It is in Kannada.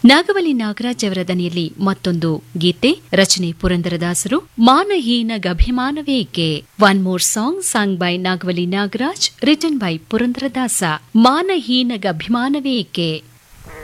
ನಾಗವಲ್ಲಿ ನಾಗರಾಜ್ ಅವರ ದನಿಯಲ್ಲಿ ಮತ್ತೊಂದು ಗೀತೆ, ರಚನೆ ಪುರಂದರದಾಸರು. ಮಾನಹೀನ ಗಭಿಮಾನವೇಕೆ. One more song by Nagavalli Nagaraj, written by Purandaradasa. ಮಾನಹೀನ ಗಭಿಮಾನವೇಕೆ.